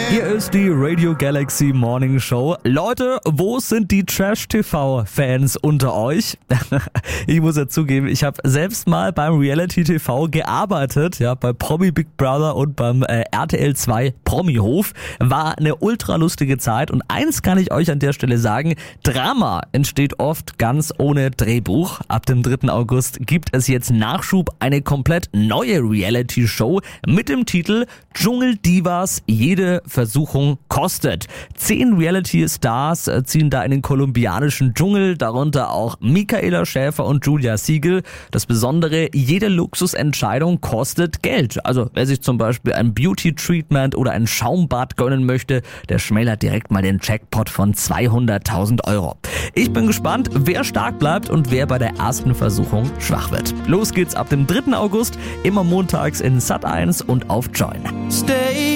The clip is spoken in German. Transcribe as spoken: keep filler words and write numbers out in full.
Hier ist die Radio Galaxy Morning Show. Leute, wo sind die Trash-T V-Fans unter euch? Ich muss ja zugeben, ich habe selbst mal beim Reality-T V gearbeitet, ja, bei Promi Big Brother und beim äh, R T L zwei Promi-Hof. War eine ultra lustige Zeit und eins kann ich euch an der Stelle sagen, Drama entsteht oft ganz ohne Drehbuch. Ab dem dritten August gibt es jetzt Nachschub, eine komplett neue Reality-Show mit dem Titel Dschungeldivas, jede Versuchung kostet. Zehn Reality-Stars ziehen da in den kolumbianischen Dschungel, darunter auch Michaela Schäfer und Julia Siegel. Das Besondere, jede Luxusentscheidung kostet Geld. Also wer sich zum Beispiel ein Beauty-Treatment oder ein Schaumbad gönnen möchte, der schmälert direkt mal den Jackpot von zweihunderttausend Euro. Ich bin gespannt, wer stark bleibt und wer bei der ersten Versuchung schwach wird. Los geht's ab dem dritten August, immer montags in Sat eins und auf Join. Stay